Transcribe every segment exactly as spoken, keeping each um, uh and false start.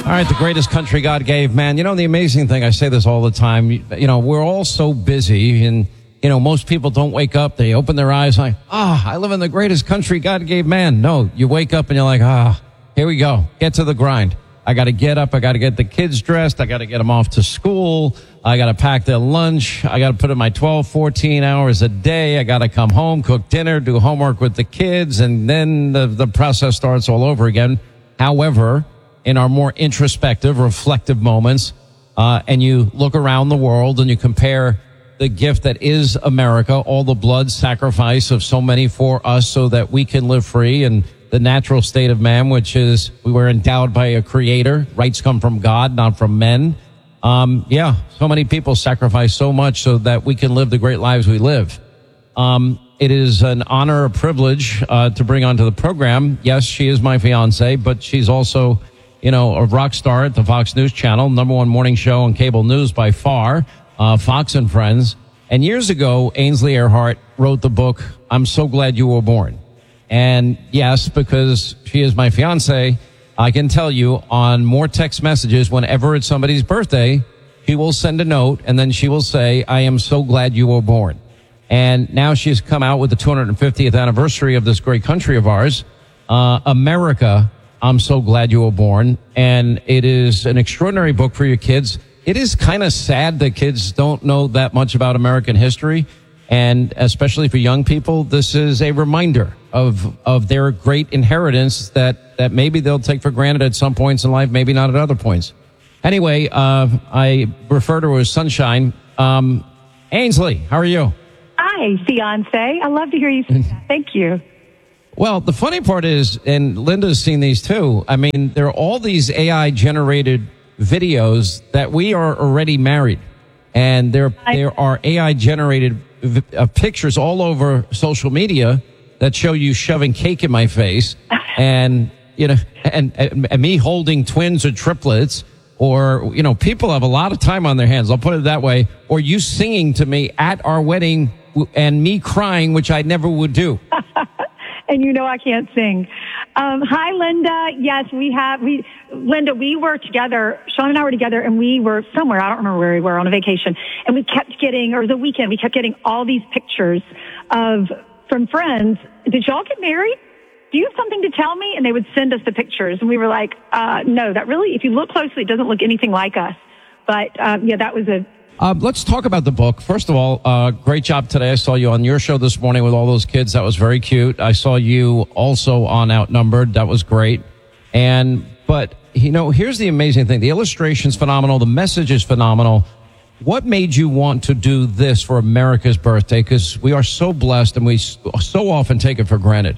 All right, the greatest country God gave, man. You know, the amazing thing, I say this all the time, you, you know, we're all so busy, and, you know, most people don't wake up, they open their eyes like, ah, I live in the greatest country God gave man. No, you wake up and you're like, ah, here we go, get to the grind. I got to get up, I got to get the kids dressed, I got to get them off to school, I got to pack their lunch, I got to put in my twelve, fourteen hours a day, I got to come home, cook dinner, do homework with the kids, and then the, the process starts all over again. However, in our more introspective, reflective moments, uh, and you look around the world and you compare the gift that is America, all the blood sacrifice of so many for us so that we can live free, and the natural state of man, which is we were endowed by a creator. Rights come from God, not from men. Um, yeah, so many people sacrifice so much so that we can live the great lives we live. Um, it is an honor, a privilege, uh, to bring onto the program. Yes, she is my fiance, but she's also, you know, a rock star at the Fox News Channel, number one morning show on cable news by far, uh, Fox and Friends. And years ago, Ainsley Earhardt wrote the book, I'm So Glad You Were Born. And yes, because she is my fiance, I can tell you on more text messages, whenever it's somebody's birthday, she will send a note and then she will say, I am so glad you were born. And now she's come out with the two hundred fiftieth anniversary of this great country of ours, uh, America. I'm so glad you were born. And it is an extraordinary book for your kids. It is kind of sad that kids don't know that much about American history. And especially for young people, this is a reminder of, of their great inheritance that, that maybe they'll take for granted at some points in life, maybe not at other points. Anyway, uh, I refer to her as Sunshine. Um, Ainsley, how are you? Hi, fiance. I love to hear you say that. Thank you. Well, the funny part is, and Linda's seen these too, I mean, there are all these A I-generated videos that we are already married. And there, there are A I-generated uh, pictures all over social media that show you shoving cake in my face, and you know, and, and, and me holding twins or triplets, or you know, people have a lot of time on their hands. I'll put it that way. Or you singing to me at our wedding, and me crying, which I never would do. And you know I can't sing. Um, hi, Linda. Yes, we have, we, Linda, we were together, Sean and I were together, and we were somewhere, I don't remember where we were, on a vacation, and we kept getting, or the weekend, we kept getting all these pictures of, from friends. Did y'all get married? Do you have something to tell me? And they would send us the pictures, and we were like, uh, no, that really, if you look closely, it doesn't look anything like us. But, um, yeah, that was a, Uh, let's talk about the book. First of all, uh, great job today. I saw you on your show this morning with all those kids. That was very cute. I saw you also on Outnumbered. That was great. And, but, you know, here's the amazing thing. The illustration's phenomenal. The message is phenomenal. What made you want to do this for America's birthday? Because we are so blessed and we so often take it for granted.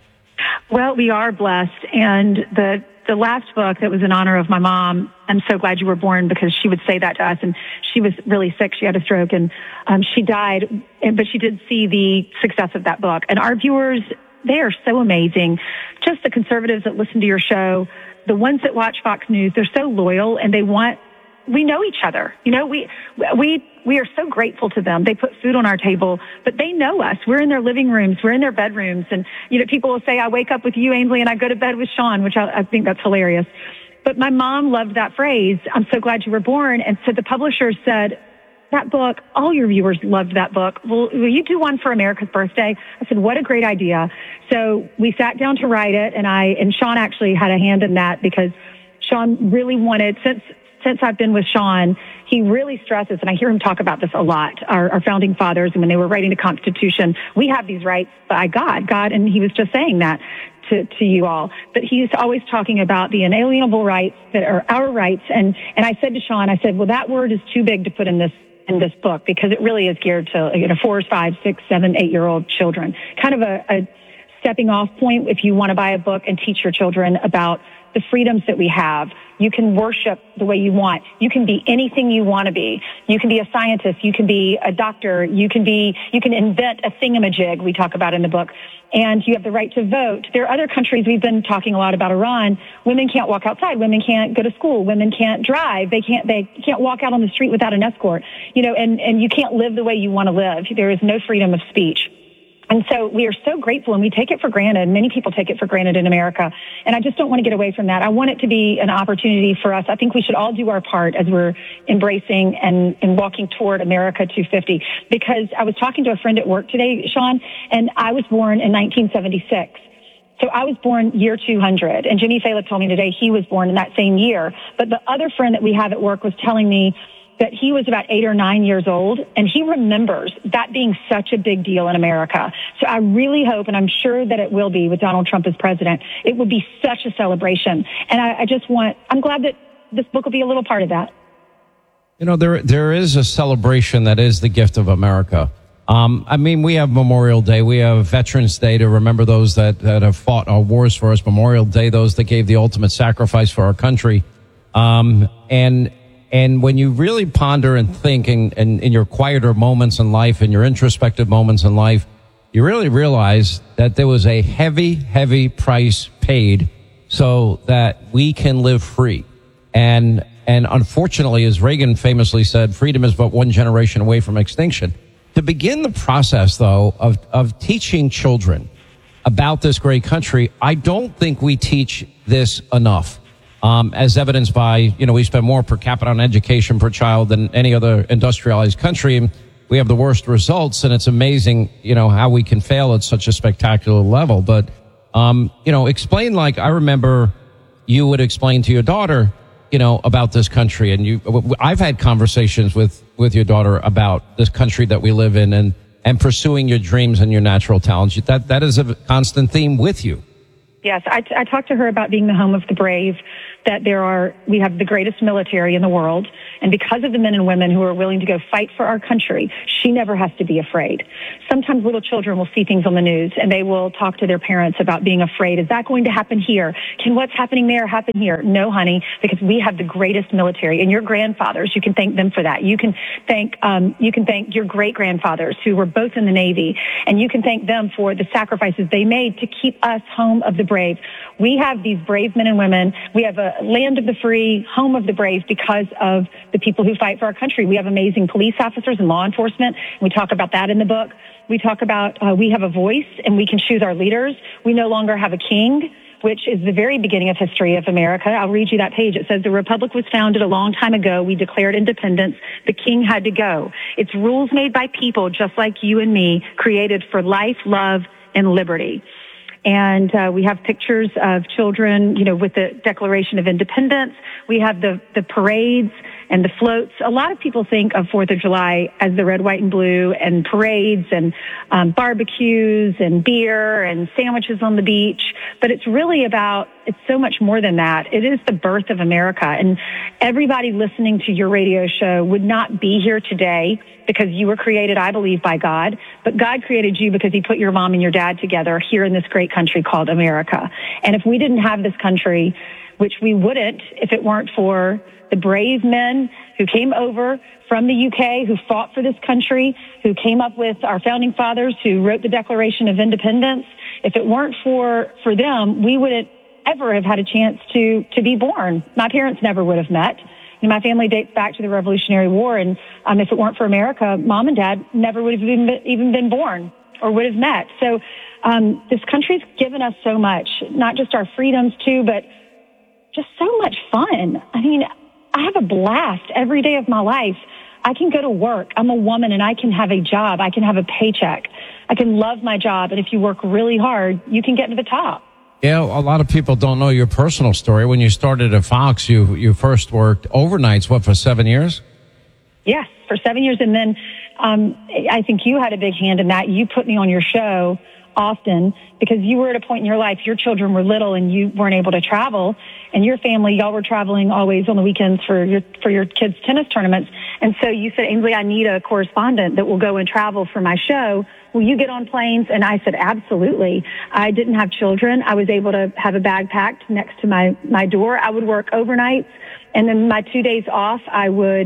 Well, we are blessed. And the, the last book that was in honor of my mom, I'm so glad you were born, because she would say that to us, and she was really sick. She had a stroke, and um, she died, and, but she did see the success of that book. And our viewers, they are so amazing. Just the conservatives that listen to your show, the ones that watch Fox News, they're so loyal, and they want, we know each other. You know, we, we, we are so grateful to them. They put food on our table, but they know us. We're in their living rooms. We're in their bedrooms. And, you know, people will say, I wake up with you, Ainsley, and I go to bed with Sean, which I, I think that's hilarious. But my mom loved that phrase, I'm so glad you were born. And so the publisher said, that book, all your viewers loved that book. Well, will you do one for America's birthday? I said, what a great idea. So we sat down to write it, and I, and Sean actually had a hand in that, because Sean really wanted, since, since I've been with Sean, he really stresses, and I hear him talk about this a lot, our, our founding fathers, and when they were writing the Constitution, we have these rights by God, God, and he was just saying that to, to you all. But he's always talking about the inalienable rights that are our rights, and, and I said to Sean, I said, well, that word is too big to put in this in this book, because it really is geared to, you know, four, five, six, seven, eight-year-old children. Kind of a, a stepping off point if you want to buy a book and teach your children about the freedoms that we have. You can worship the way you want. You can be anything you want to be. You can be a scientist. You can be a doctor. You can be, you can invent a thingamajig we talk about in the book. And you have the right to vote. There are other countries, we've been talking a lot about Iran. Women can't walk outside. Women can't go to school. Women can't drive. They can't, they can't walk out on the street without an escort. You know, and, and you can't live the way you want to live. There is no freedom of speech. And so we are so grateful, and we take it for granted. Many people take it for granted in America. And I just don't want to get away from that. I want it to be an opportunity for us. I think we should all do our part as we're embracing and, and walking toward America two fifty. Because I was talking to a friend at work today, Sean, and I was born in nineteen seventy-six. So I was born year two hundred. And Jimmy Fallon told me today he was born in that same year. But the other friend that we have at work was telling me that he was about eight or nine years old, and he remembers that being such a big deal in America. So I really hope, and I'm sure that it will be with Donald Trump as president, it will be such a celebration. And I, I just want, I'm glad that this book will be a little part of that. You know, there there is a celebration that is the gift of America. Um, I mean, we have Memorial Day. We have Veterans Day to remember those that, that have fought our wars for us. Memorial Day, those that gave the ultimate sacrifice for our country. Um, and And when you really ponder and think in, in, in your quieter moments in life, in your introspective moments in life, you really realize that there was a heavy, heavy price paid so that we can live free. And, and unfortunately, as Reagan famously said, freedom is but one generation away from extinction. To begin the process, though, of, of teaching children about this great country, I don't think we teach this enough. Um, as evidenced by, you know, we spend more per capita on education per child than any other industrialized country. And we have the worst results, and it's amazing, you know, how we can fail at such a spectacular level. But, um, you know, explain, like, I remember you would explain to your daughter, you know, about this country. And you, I've had conversations with, with your daughter about this country that we live in, and, and pursuing your dreams and your natural talents. That, that is a constant theme with you. Yes, I, I talked to her about being the home of the brave, that there are, we have the greatest military in the world. And because of the men and women who are willing to go fight for our country, she never has to be afraid. Sometimes little children will see things on the news and they will talk to their parents about being afraid. Is that going to happen here? Can what's happening there happen here? No, honey, because we have the greatest military, and your grandfathers, you can thank them for that. You can thank, um, you can thank your great grandfathers who were both in the Navy, and you can thank them for the sacrifices they made to keep us home of the brave. We have these brave men and women. We have a land of the free, home of the brave, because of the people who fight for our country. We have amazing police officers and law enforcement. We talk about that in the book. We talk about uh, we have a voice and we can choose our leaders. We no longer have a king, which is the very beginning of history of America. I'll read you that page. It says, the republic was founded a long time ago. We declared independence. The king had to go. It's rules made by people just like you and me, created for life, love, and liberty. And uh, we have pictures of children, you know, with the Declaration of Independence. We have the, the parades and the floats. A lot of people think of Fourth of July as the red, white, and blue, and parades and um, barbecues and beer and sandwiches on the beach. But it's really about, it's so much more than that. It is the birth of America. And everybody listening to your radio show would not be here today because you were created, I believe, by God. But God created you because he put your mom and your dad together here in this great country called America. And if we didn't have this country, which we wouldn't if it weren't for the brave men who came over from the U K, who fought for this country, who came up with our founding fathers, who wrote the Declaration of Independence, if it weren't for, for them, we wouldn't ever have had a chance to, to be born. My parents never would have met. And my family dates back to the Revolutionary War, and um, if it weren't for America, Mom and Dad never would have even been, even been born or would have met. So um, this country's given us so much, not just our freedoms too, but just so much fun. I mean, I have a blast every day of my life. I can go to work. I'm a woman and I can have a job. I can have a paycheck. I can love my job. And if you work really hard, you can get to the top. Yeah, a lot of people don't know your personal story. When you started at Fox, you you first worked overnights, what, for seven years? Yes, for seven years. And then um, I think you had a big hand in that. You put me on your show often because you were at a point in your life, your children were little and you weren't able to travel, and your family, y'all were traveling always on the weekends for your for your kids' tennis tournaments. And so you said, Ainsley, I need a correspondent that will go and travel for my show. Will you get on planes? And I said, absolutely. I didn't have children. I was able to have a bag packed next to my, my door. I would work overnights, and then my two days off, I would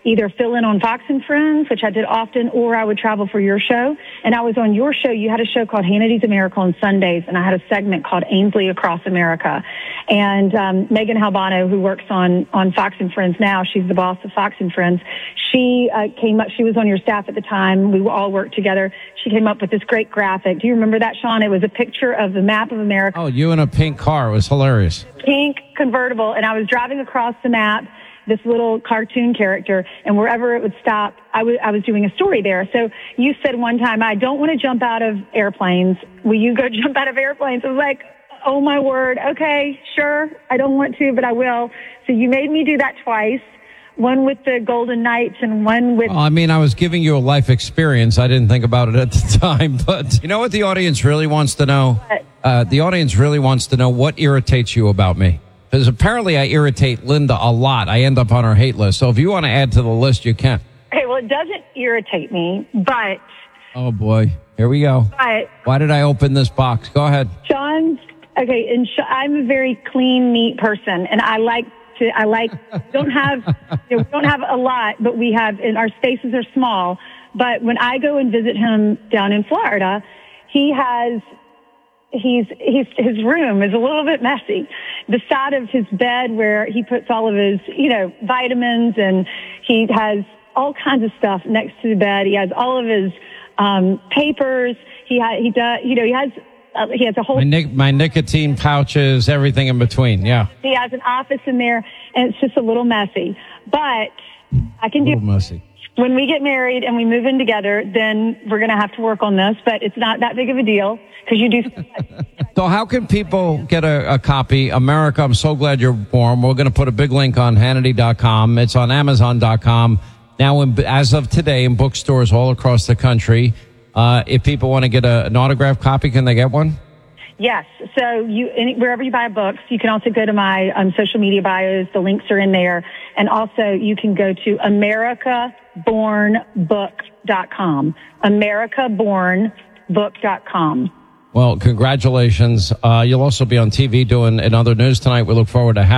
either fill in on Fox and Friends, which I did often, or I would travel for your show. And I was on your show. You had a show called Hannity's America on Sundays, and I had a segment called Ainsley Across America. And um, Megan Halbano, who works on, on Fox and Friends now, she's the boss of Fox and Friends, she uh, came up, she was on your staff at the time. We all worked together. She came up with this great graphic. Do you remember that, Sean? It was a picture of the map of America. Oh, you in a pink car. It was hilarious. Pink convertible, and I was driving across the map, this little cartoon character, and wherever it would stop, I, w- I was doing a story there. So you said one time, I don't want to jump out of airplanes. Will you go jump out of airplanes? I was like, oh my word, okay, sure, I don't want to, but I will. So you made me do that twice, one with the Golden Knights and one with... Well, I mean, I was giving you a life experience. I didn't think about it at the time, but you know what the audience really wants to know? Uh, the audience really wants to know what irritates you about me. Because apparently I irritate Linda a lot. I end up on her hate list. So if you want to add to the list, you can. Okay, well, it doesn't irritate me, but... Oh, boy. Here we go. But... Why did I open this box? Go ahead. Sean, okay, and Sh- I'm a very clean, neat person, and I like to, I like, don't have, you know, we don't have a lot, but we have, and our spaces are small. But when I go and visit him down in Florida, he has... He's, he's, his room is a little bit messy. The side of his bed where he puts all of his, you know, vitamins, and he has all kinds of stuff next to the bed. He has all of his, um, papers. He ha- he does, you know, he has, uh, he has a whole... My, nic- my nicotine pouches, everything in between, yeah. He has an office in there, and it's just a little messy. But I can do... A little messy. When we get married and we move in together, then we're going to have to work on this, but it's not that big of a deal because you do. So how can people get a, a copy? America, I'm so glad you're born. We're going to put a big link on Hannity dot com. It's on Amazon dot com. Now, in, as of today, in bookstores all across the country. Uh, if people want to get a, an autographed copy, can they get one? Yes. So you, any, wherever you buy books, you can also go to my um, social media bios. The links are in there. And also you can go to America Born Book dot com. America Born Book dot com. Well, congratulations. Uh, you'll also be on T V doing another news tonight. We look forward to having